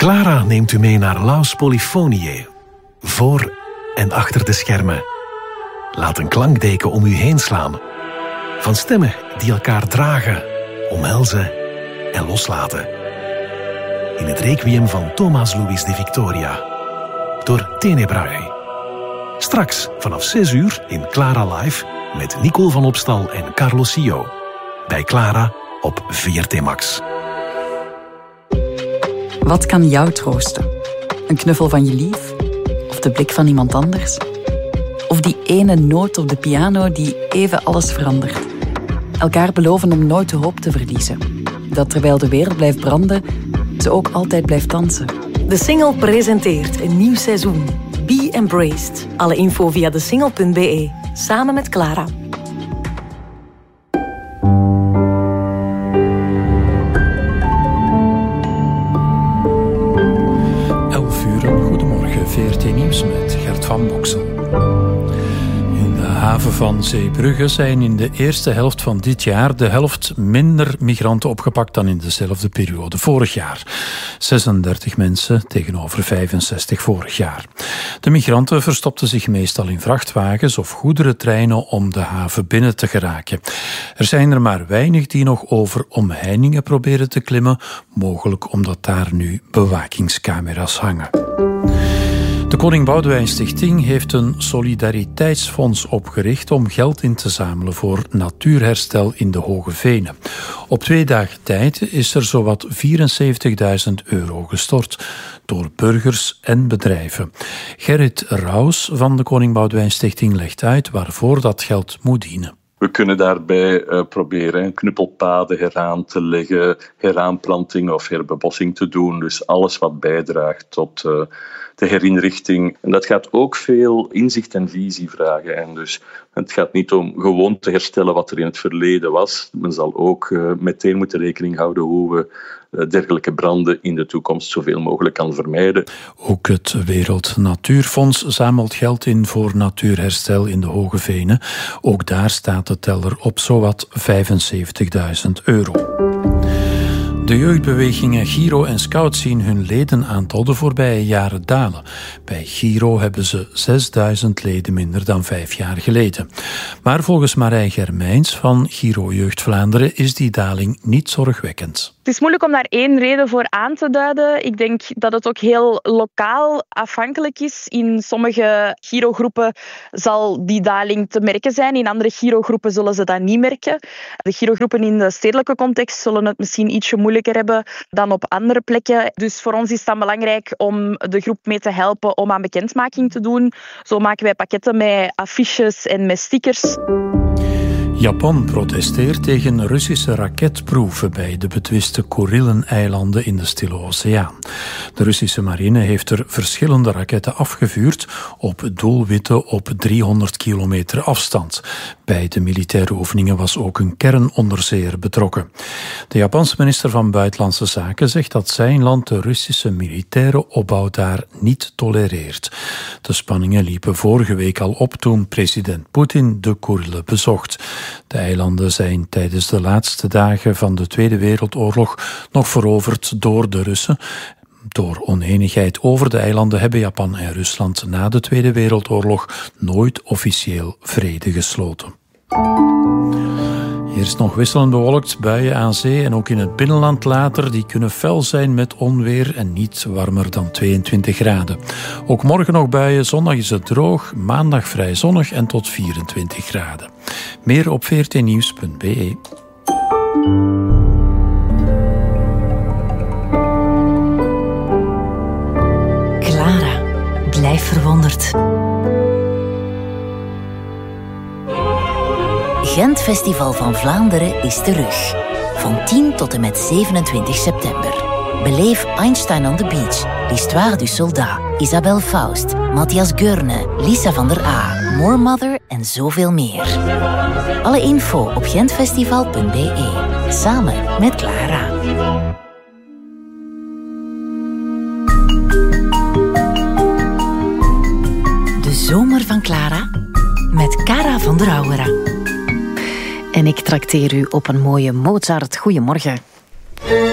Clara neemt u mee naar Laus Polyphoniae. Voor en achter de schermen. Laat een klankdeken om u heen slaan. Van stemmen die elkaar dragen, omhelzen en loslaten. In het requiem van Thomas Louis de Victoria. Door Tenebrae. Straks vanaf 6 uur in Clara Live met Nicole van Opstal en Carlos Sio. Bij Clara op VRT Max. Wat kan jou troosten? Een knuffel van je lief? Of de blik van iemand anders? Of die ene noot op de piano die even alles verandert? Elkaar beloven om nooit de hoop te verliezen. Dat terwijl de wereld blijft branden, ze ook altijd blijft dansen. De Single presenteert een nieuw seizoen. Be Embraced. Alle info via desingle.be. Samen met Clara. Goedemorgen, VRT Nieuws met Gert van Boksel. In de haven van Zeebrugge zijn in de eerste helft van dit jaar de helft minder migranten opgepakt dan in dezelfde periode vorig jaar. 36 mensen tegenover 65 vorig jaar. De migranten verstopten zich meestal in vrachtwagens of goederentreinen om de haven binnen te geraken. Er zijn er maar weinig die nog over omheiningen proberen te klimmen, mogelijk omdat daar nu bewakingscamera's hangen. De Koning Boudewijn Stichting heeft een solidariteitsfonds opgericht om geld in te zamelen voor natuurherstel in de Hoge Venen. Op 2 dagen tijd is er zowat €74.000 gestort door burgers en bedrijven. Gerrit Raus van de Koning Boudewijn Stichting legt uit waarvoor dat geld moet dienen. We kunnen daarbij proberen knuppelpaden heraan te leggen, heraanplanting of herbebossing te doen. Dus alles wat bijdraagt tot de herinrichting. En dat gaat ook veel inzicht en visie vragen. En dus het gaat niet om gewoon te herstellen wat er in het verleden was. Men zal ook meteen moeten rekening houden hoe we dergelijke branden in de toekomst zoveel mogelijk kan vermijden. Ook het Wereld Natuurfonds zamelt geld in voor natuurherstel in de Hoge Venen. Ook daar staat de teller op zowat €75.000. De jeugdbewegingen Giro en Scout zien hun ledenaantal de voorbije jaren dalen. Bij Giro hebben ze 6.000 leden minder dan 5 jaar geleden. Maar volgens Marij Germijns van Giro Jeugd Vlaanderen is die daling niet zorgwekkend. Het is moeilijk om daar één reden voor aan te duiden. Ik denk dat het ook heel lokaal afhankelijk is. In sommige Giro-groepen zal die daling te merken zijn. In andere Giro-groepen zullen ze dat niet merken. De Giro-groepen in de stedelijke context zullen het misschien ietsje moeilijker hebben dan op andere plekken. Dus voor ons is het dan belangrijk om de groep mee te helpen om aan bekendmaking te doen. Zo maken wij pakketten met affiches en met stickers. Japan protesteert tegen Russische raketproeven bij de betwiste Kurillen-eilanden in de Stille Oceaan. De Russische marine heeft er verschillende raketten afgevuurd op doelwitten op 300 kilometer afstand. Bij de militaire oefeningen was ook een kernonderzeeër betrokken. De Japanse minister van Buitenlandse Zaken zegt dat zijn land de Russische militaire opbouw daar niet tolereert. De spanningen liepen vorige week al op toen president Poetin de Kurillen bezocht. De eilanden zijn tijdens de laatste dagen van de Tweede Wereldoorlog nog veroverd door de Russen. Door onenigheid over de eilanden hebben Japan en Rusland na de Tweede Wereldoorlog nooit officieel vrede gesloten. Hier is nog wisselend bewolkt, buien aan zee en ook in het binnenland later. Die kunnen fel zijn met onweer en niet warmer dan 22 graden. Ook morgen nog buien, zondag is het droog, maandag vrij zonnig en tot 24 graden. Meer op vrtnieuws.be. Clara, blijf verwonderd. Gent Festival van Vlaanderen is terug. Van 10 tot en met 27 september. Beleef Einstein on the Beach, L'Histoire du Soldat, Isabelle Faust, Matthias Geurne, Lisa van der A, More Mother en zoveel meer. Alle info op gentfestival.be. Samen met Clara. De zomer van Clara met Cara van der Auwera. En ik trakteer u op een mooie Mozart. Goedemorgen.